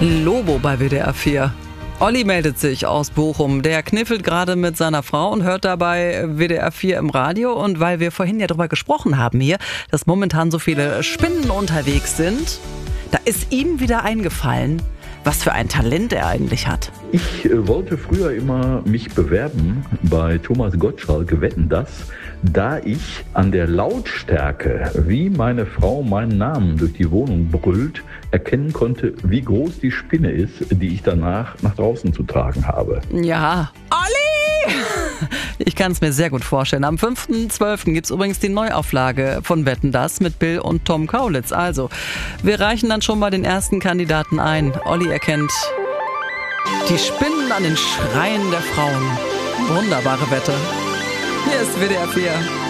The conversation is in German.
Lobo bei WDR 4. Olli meldet sich aus Bochum. Der kniffelt gerade mit seiner Frau und hört dabei WDR 4 im Radio. Und weil wir vorhin ja darüber gesprochen haben hier, dass momentan so viele Spinnen unterwegs sind, da ist ihm wieder eingefallen, was für ein Talent er eigentlich hat. Ich wollte früher immer mich bewerben bei Thomas Gottschalk, Wetten, dass, da ich an der Lautstärke, wie meine Frau meinen Namen durch die Wohnung brüllt, erkennen konnte, wie groß die Spinne ist, die ich danach nach draußen zu tragen habe. Ja, Olli! Ich kann es mir sehr gut vorstellen. Am 5.12. gibt es übrigens die Neuauflage von Wetten, dass mit Bill und Tom Kaulitz. Also, wir reichen dann schon mal den ersten Kandidaten ein. Olli erkennt die Spinnen an den Schreien der Frauen. Wunderbare Wette. Hier ist WDR 4.